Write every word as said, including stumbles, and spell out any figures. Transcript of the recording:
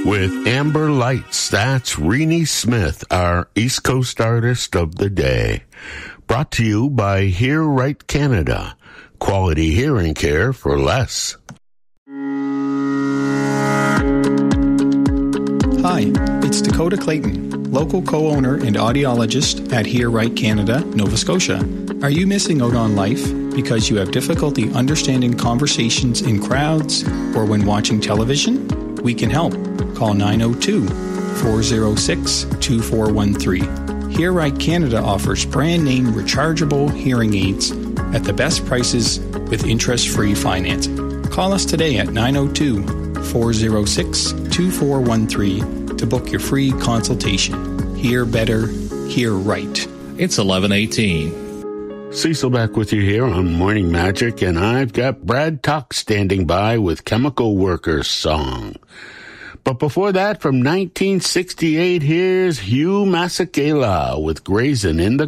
with Amber Lights. That's Renee Smith, our East Coast artist of the day. Brought to you by Hear Right Canada. Quality hearing care for less. Hi, it's Dakota Clayton, local co-owner and audiologist at Hear Right Canada, Nova Scotia. Are you missing out on life because you have difficulty understanding conversations in crowds or when watching television? We can help. Call nine oh two, four oh six, two four one three. Hear Right Canada offers brand-name rechargeable hearing aids at the best prices with interest-free financing. Call us today at nine oh two, four oh six, two four one three to book your free consultation. Hear better, hear right. It's eleven eighteen. Cecil back with you here on Morning Magic, and I've got Brad Tuck standing by with Chemical Workers song. But before that, from nineteen sixty-eight, here's Hugh Masekela with Grazing in the